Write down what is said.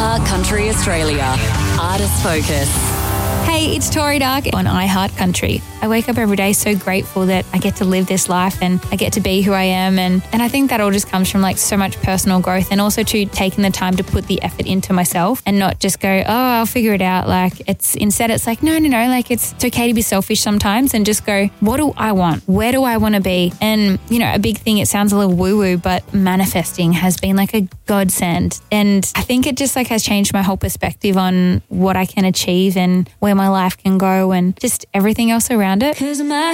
iHeart Country Australia. Artist Focus. Hey, it's Tori Dark on iHeart Country. I wake up every day so grateful that I get to live this life and I get to be who I am. And I think that all just comes from like so much personal growth and also to taking the time to put the effort into myself and not just go, oh, I'll figure it out. Like instead it's like, no, like it's okay to be selfish sometimes and just go, what do I want? Where do I want to be? And, a big thing, it sounds a little woo-woo, but manifesting has been like a godsend. And I think it just like has changed my whole perspective on what I can achieve and where my life can go and just everything else around it. 'Cause my